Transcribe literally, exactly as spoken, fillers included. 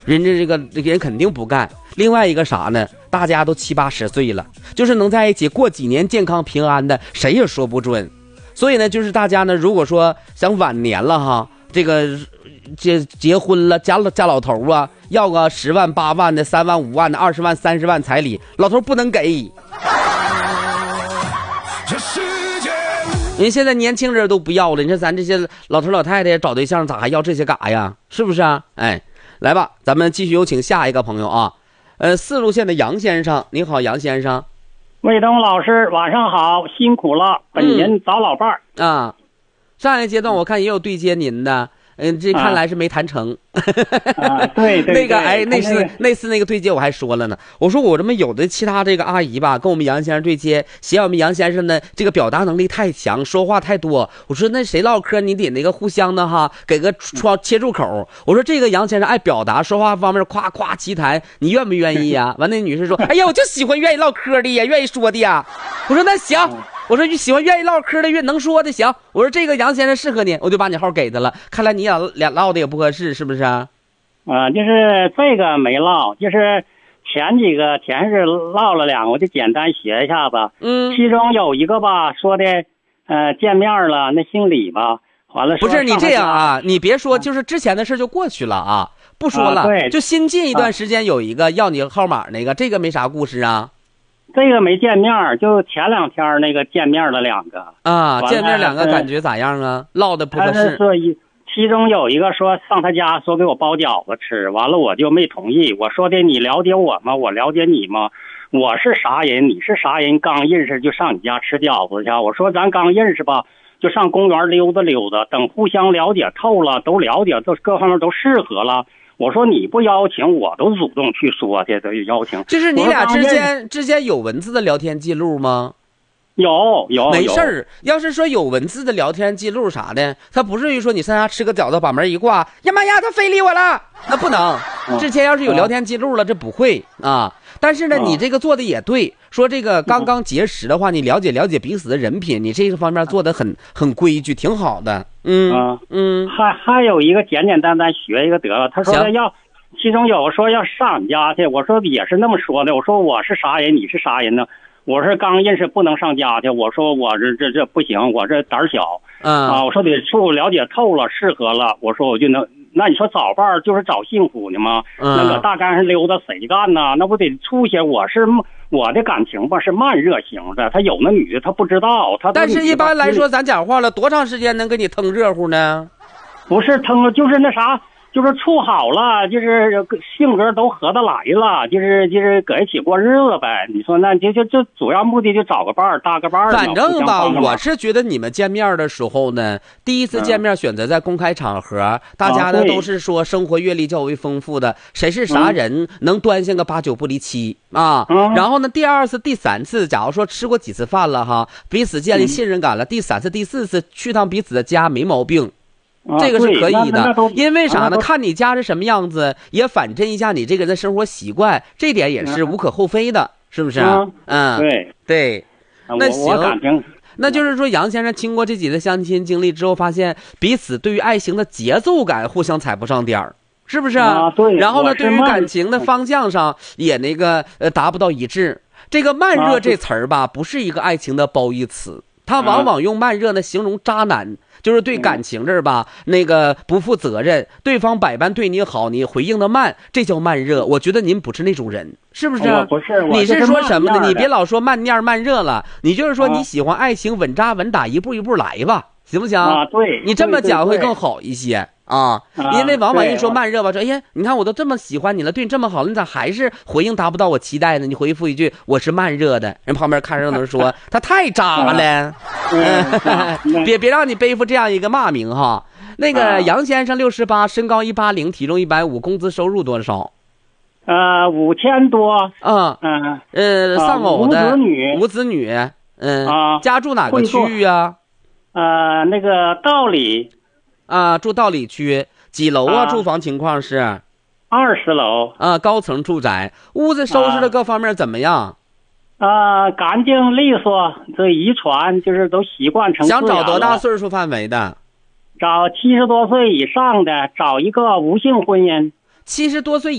人家这个这个人肯定不干。另外一个啥呢？大家都七八十岁了，就是能在一起过几年健康平安的，谁也说不准。所以呢，就是大家呢，如果说想晚年了哈，这个结结婚了，家家老头啊，要个十万八万的、三万五万的、二十万三十万彩礼，老头不能给。人现在年轻人都不要了，你说咱这些老头老太太找对象咋还要这些嘎呀？是不是啊？哎，来吧，咱们继续有请下一个朋友啊。呃，四路线的杨先生，你好，杨先生。 魏东老师，晚上好，辛苦了，本人找老伴儿、 嗯、啊。上一个阶段我看也有对接您的。嗯，这看来是没谈成。 啊，对对， 那个哎，那次那次那个对接我还说了呢，我说我这么有的其他这个阿姨吧，跟我们杨先生对接，嫌我们杨先生呢这个表达能力太强，说话太多。我说那谁唠嗑，你得那个互相的哈，给个窗切入口。我说这个杨先生爱表达，说话方面夸夸其谈，你愿不愿意呀？完那女士说，哎呀，我就喜欢愿意唠嗑的呀，愿意说的呀。我说那行。我说喜欢愿意唠嗑的，越能说的行。我说这个杨先生适合你，我就把你号给他了。看来你俩俩唠的也不合适，是不是啊？ 啊、呃，就是这个没唠，就是前几个前是唠了两个，我就简单学一下子。 嗯， 其中有一个吧，说的呃见面了，那姓李吧，完了不是你这样啊，你别说，就是之前的事就过去了啊，不说了。 啊、对， 就新近一段时间有一个要你号码那个，这个没啥故事啊。 这个没见面，就前两天那个见面了两个啊，见面两个感觉咋样啊？唠的不合适。 说一，其中有一个说上他家说给我包饺子吃，完了我就没同意。我说的你了解我吗？我了解你吗？我是啥人？你是啥人？刚认识就上你家吃饺子去？我说咱刚认识吧，就上公园溜达溜达，等互相了解透了，都了解，都各方面都适合了。我说你不邀请，我都主动去说去，都邀请。 就是你俩之间之间有文字的聊天记录吗？ 有有。 没事儿，要是说有文字的聊天记录啥的，他不至于说你上家吃个饺子把门一挂，呀妈呀，他非礼我了，那不能。之前要是有聊天记录了，这不会啊。但是呢，你这个做的也对，说这个刚刚结识的话，你了解了解彼此的人品，你这个方面做的很很规矩，挺好的。嗯啊嗯， 还还有一个简简单单学一个得了。他说的要，其中有说要上你家去，我说也是那么说的。我说我是啥人，你是啥人呢？我是刚认识不能上家去。我说我这这这不行，我这胆小。 嗯啊，我说得处了解透了，适合了。我说我就能。那你说找伴儿就是找幸福呢吗？ 嗯、 那个大街上溜达谁干呢？那不得处些？我是我的感情吧是慢热型的，他有那女的他不知道，他但是一般来说咱讲话了多长时间能给你腾热乎呢？ 不是腾，就是那啥。就是处好了，就是性格都合得来了，就是就是搁一起过日子呗。你说那就就就主要目的就找个伴儿搭个伴儿。 反正吧，我是觉得你们见面的时候呢，第一次见面选择在公开场合，嗯、大家呢、啊、都是说生活阅历较为丰富的，谁是啥人、嗯、能端详个八九不离七啊。嗯、然后呢，第二次、第三次，假如说吃过几次饭了哈，彼此建立信任感了，嗯、第三次、第四次去趟彼此的家没毛病。这个是可以的，因为啥呢？看你家是什么样子，也反衬一下你这个人的生活习惯，这点也是无可厚非的，是不是？嗯， 对对。那行，那就是说，杨先生经过这几次相亲经历之后，发现彼此对于爱情的节奏感互相踩不上点儿，是不是啊？对。 然后呢，对于感情的方向上也那个呃达不到一致。这个慢热这词儿吧，不是一个爱情的褒义词，它往往用慢热呢形容渣男。就是对感情这儿吧，那个不负责任，对方百般对你好，你回应的慢，这叫慢热。我觉得您不是那种人，是不是？ 我不是， 你是说什么呢？你别老说慢蔫慢热了，你就是说你喜欢爱情稳扎稳打，一步一步来吧，行不行？ 啊，对， 你这么讲会更好一些。啊，因为往往一说慢热吧，说哎呀，你看我都这么喜欢你了，对你这么好了，你咋还是回应达不到我期待呢？你回复一句我是慢热的，人旁边看热闹说他太渣了，嗯、别别让你背负这样一个骂名哈。那个杨先生六十八，身高一八零，体重一百五，工资收入多少？ 呃，五千多。 嗯嗯呃，丧偶的， 无子女， 无子女。嗯啊， 家住哪个区域啊？ 呃，那个道里。 啊，住道里区，几楼啊？住房情况是二十楼啊，高层住宅，屋子收拾的各方面怎么样？ 啊，呃、干净利索，这遗传就是都习惯成。 想找多大岁数范围的？ 找七十多岁以上的，找一个无性婚姻。 七十多岁